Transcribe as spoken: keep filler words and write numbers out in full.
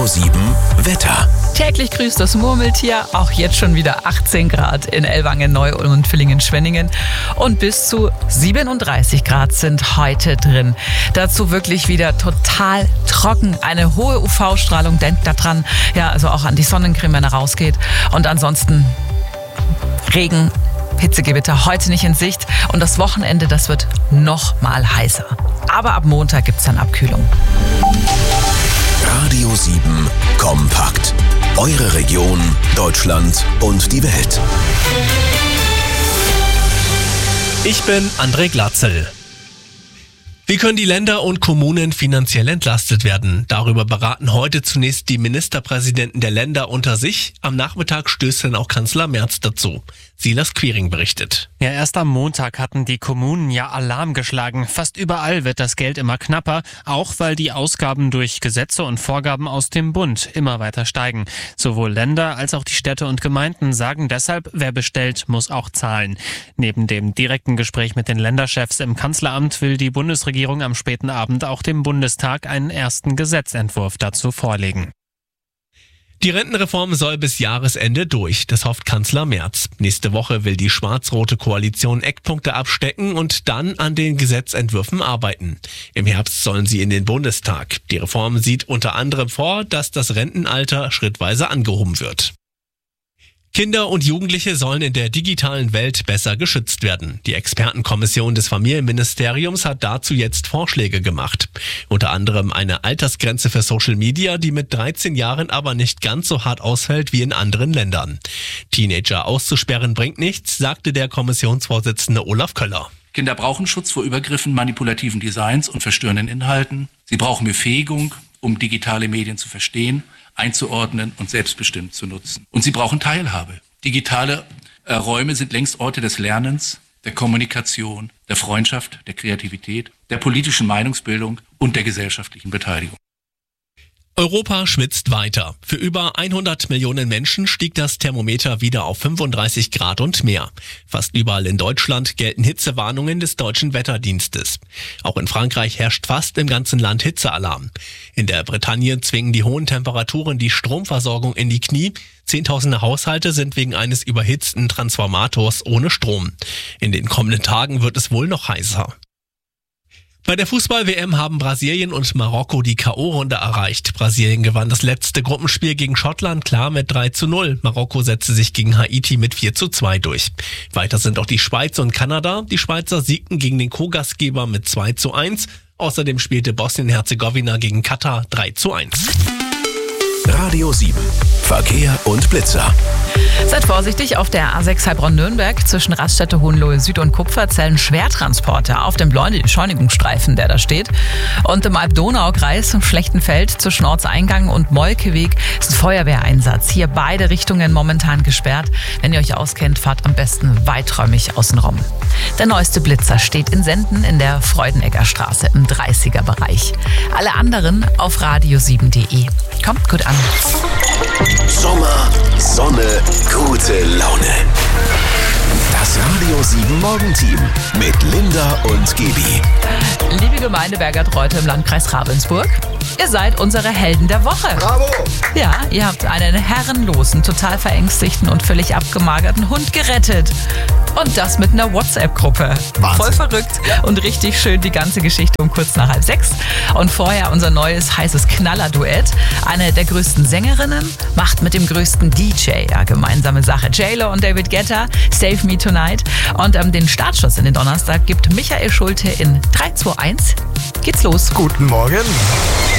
Radio sieben Wetter. Täglich grüßt das Murmeltier, auch jetzt schon wieder achtzehn Grad in Ellwangen, Neu-Ulm und Villingen-Schwenningen und bis zu siebenunddreißig Grad sind heute drin. Dazu wirklich wieder total trocken, eine hohe U V-Strahlung, denkt daran, ja, also auch an die Sonnencreme, wenn er rausgeht, und ansonsten Regen, Hitzegewitter heute nicht in Sicht und das Wochenende, das wird noch mal heißer. Aber ab Montag gibt's dann Abkühlung. Radio sieben kompakt. Eure Region, Deutschland und die Welt. Ich bin André Glatzel. Wie können die Länder und Kommunen finanziell entlastet werden? Darüber beraten heute zunächst die Ministerpräsidenten der Länder unter sich. Am Nachmittag stößt dann auch Kanzler Merz dazu. Silas Quiring berichtet. Ja, erst am Montag hatten die Kommunen ja Alarm geschlagen. Fast überall wird das Geld immer knapper, auch weil die Ausgaben durch Gesetze und Vorgaben aus dem Bund immer weiter steigen. Sowohl Länder als auch die Städte und Gemeinden sagen deshalb, wer bestellt, muss auch zahlen. Neben dem direkten Gespräch mit den Länderchefs im Kanzleramt will die Bundesregierung am späten Abend auch dem Bundestag einen ersten Gesetzentwurf dazu vorlegen. Die Rentenreform soll bis Jahresende durch, das hofft Kanzler Merz. Nächste Woche will die schwarz-rote Koalition Eckpunkte abstecken und dann an den Gesetzentwürfen arbeiten. Im Herbst sollen sie in den Bundestag. Die Reform sieht unter anderem vor, dass das Rentenalter schrittweise angehoben wird. Kinder und Jugendliche sollen in der digitalen Welt besser geschützt werden. Die Expertenkommission des Familienministeriums hat dazu jetzt Vorschläge gemacht. Unter anderem eine Altersgrenze für Social Media, die mit dreizehn Jahren aber nicht ganz so hart ausfällt wie in anderen Ländern. Teenager auszusperren bringt nichts, sagte der Kommissionsvorsitzende Olaf Köller. Kinder brauchen Schutz vor Übergriffen, manipulativen Designs und verstörenden Inhalten. Sie brauchen Befähigung, um digitale Medien zu verstehen, einzuordnen und selbstbestimmt zu nutzen. Und sie brauchen Teilhabe. Digitale äh, Räume sind längst Orte des Lernens, der Kommunikation, der Freundschaft, der Kreativität, der politischen Meinungsbildung und der gesellschaftlichen Beteiligung. Europa schwitzt weiter. Für über hundert Millionen Menschen stieg das Thermometer wieder auf fünfunddreißig Grad und mehr. Fast überall in Deutschland gelten Hitzewarnungen des deutschen Wetterdienstes. Auch in Frankreich herrscht fast im ganzen Land Hitzealarm. In der Bretagne zwingen die hohen Temperaturen die Stromversorgung in die Knie. Zehntausende Haushalte sind wegen eines überhitzten Transformators ohne Strom. In den kommenden Tagen wird es wohl noch heißer. Bei der Fußball-W M haben Brasilien und Marokko die K O-Runde erreicht. Brasilien gewann das letzte Gruppenspiel gegen Schottland klar mit drei zu null. Marokko setzte sich gegen Haiti mit vier zu zwei durch. Weiter sind auch die Schweiz und Kanada. Die Schweizer siegten gegen den Co-Gastgeber mit zwei zu eins. Außerdem spielte Bosnien-Herzegowina gegen Katar drei zu eins. Radio sieben. Verkehr und Blitzer. Seid vorsichtig, auf der A sechs Heilbronn-Nürnberg zwischen Raststätte Hohenlohe Süd und Kupferzellen Schwertransporter auf dem Beschleunigungsstreifen, der da steht. Und im Alb-Donau-Kreis, Schlechtenfeld zwischen Ortseingang und Molkeweg ist ein Feuerwehreinsatz. Hier beide Richtungen momentan gesperrt. Wenn ihr euch auskennt, fahrt am besten weiträumig außenrum. Der neueste Blitzer steht in Senden in der Freudenegger Straße im dreißiger Bereich. Alle anderen auf radio sieben punkt de. Kommt gut an. Sommer, Sonne, gute Laune. Das Radio sieben Morgenteam mit Linda und Gebi. Liebe Gemeinde Bergertreute im Landkreis Ravensburg, ihr seid unsere Helden der Woche. Bravo! Ja, ihr habt einen herrenlosen, total verängstigten und völlig abgemagerten Hund gerettet. Und das mit einer WhatsApp-Gruppe. Wahnsinn. Voll verrückt und richtig schön die ganze Geschichte um kurz nach halb sechs. Und vorher unser neues heißes Knaller-Duett. Eine der größten Sängerinnen macht mit dem größten D J ja gemeinsame Sache. J-Lo und David Guetta, Save Me Tonight. Und ähm, den Startschuss in den Donnerstag gibt Michael Schulte in drei, zwei, eins. Geht's los. Guten Morgen.